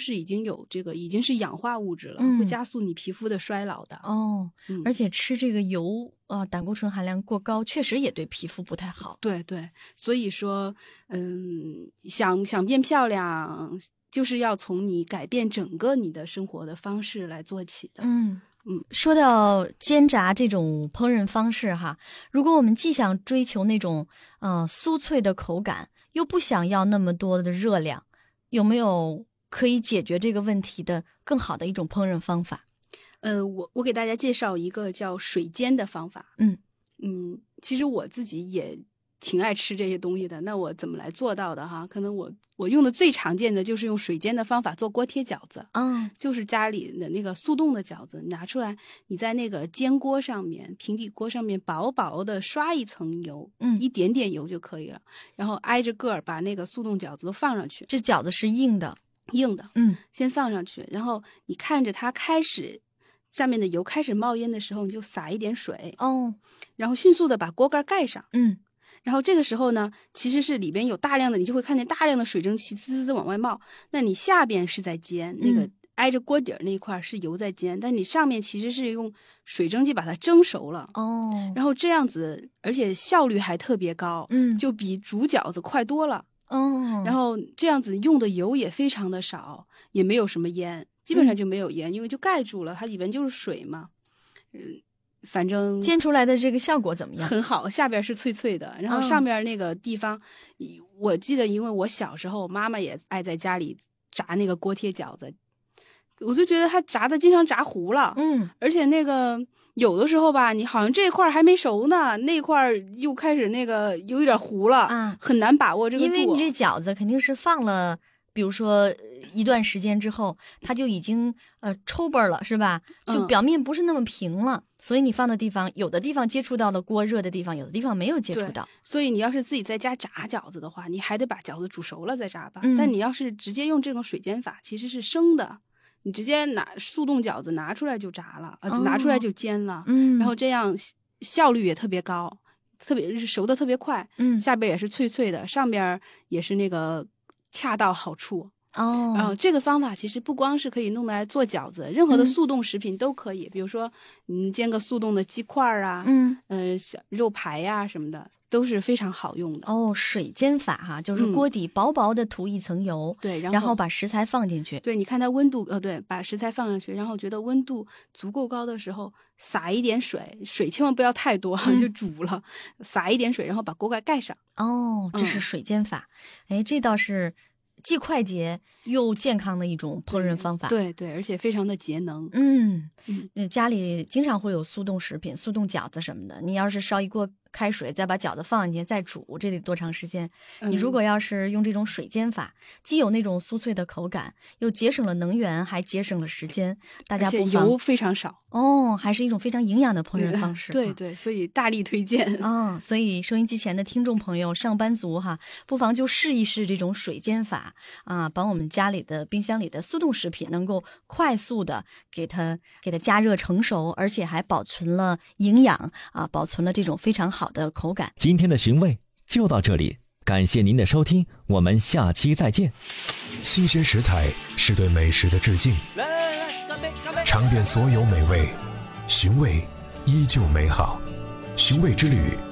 是已经是氧化物质了，会加速你皮肤的衰老的。 而且吃这个油胆固醇含量过高，确实也对皮肤不太好。 对对，所以说想变漂亮，就是要从你改变整个你的生活的方式来做起的。 说到煎炸这种烹饪方式哈，如果我们既想追求那种酥脆的口感，又不想要那么多的热量，有没有可以解决这个问题的更好的一种烹饪方法？ 我给大家介绍一个叫水煎的方法。其实我自己也挺爱吃这些东西的，那我怎么来做到的哈？可能我用的最常见的就是用水煎的方法做锅贴饺子。就是家里的那个速冻的饺子，你拿出来，你在那个煎锅上面，平底锅上面薄薄的刷一层油，一点点油就可以了，然后挨着个儿把那个速冻饺子都放上去。 这饺子是硬的， 先放上去，然后你看着它下面的油开始冒烟的时候，你就撒一点水，然后迅速的把锅盖盖上，然后这个时候呢，其实是里边有大量的，你就会看见大量的水蒸气滋滋滋往外冒。那你下边是在煎，那个挨着锅底那一块是油在煎，但你上面其实是用水蒸气把它蒸熟了。然后这样子，而且效率还特别高，就比煮饺子快多了。然后这样子用的油也非常的少，也没有什么烟，基本上就没有烟，因为就盖住了，它里边就是水嘛。反正煎出来的这个效果怎么样？ 很好，下边是脆脆的，然后上边那个地方，我记得因为我小时候我妈妈也爱在家里炸那个锅贴饺子，我就觉得它炸的经常炸糊了。而且那个有的时候吧，你好像这块还没熟呢，那块又开始那个有点糊了，很难把握这个度。 因为你这饺子肯定是放了，比如说一段时间之后，它就已经抽巴了，是吧？就表面不是那么平了，所以你放的地方，有的地方接触到的锅热的地方，有的地方没有接触到。 所以你要是自己在家炸饺子的话，你还得把饺子煮熟了再炸吧。但你要是直接用这种水煎法，其实是生的，你直接拿速冻饺子拿出来就炸了，拿出来就煎了。然后这样效率也特别高，特别是熟的特别快。下边也是脆脆的，上边也是那个恰到好处。然后这个方法其实不光是可以弄来做饺子，任何的速冻食品都可以。比如说煎个速冻的鸡块啊，小肉排呀什么的，都是非常好用的。 水煎法哈，就是锅底薄薄的涂一层油， 对， 然后把食材放进去。 对，你看它温度，对，把食材放上去，然后觉得温度足够高的时候，撒一点水，水千万不要太多，就煮了，撒一点水，然后把锅盖盖上。 这是水煎法。这倒是既快捷又健康的一种烹饪方法。 对对，而且非常的节能。 家里经常会有速冻食品，速冻饺子什么的，你要是烧一锅开水，再把饺子放进去再煮，这得多长时间？你如果要是用这种水煎法，既有那种酥脆的口感，又节省了能源，还节省了时间，大家不妨油非常少。 还是一种非常营养的烹饪方式。 对对，所以大力推荐。 所以收音机前的听众朋友，上班族哈，不妨就试一试这种水煎法把我们家里的冰箱里的速冻食品能够快速的给它加热成熟，而且还保存了营养保存了这种非常好的口感。 今天的寻味就到这里，感谢您的收听，我们下期再见。 新鲜食材是对美食的致敬， 来，干杯！ 尝遍所有美味，寻味依旧美好。寻味之旅，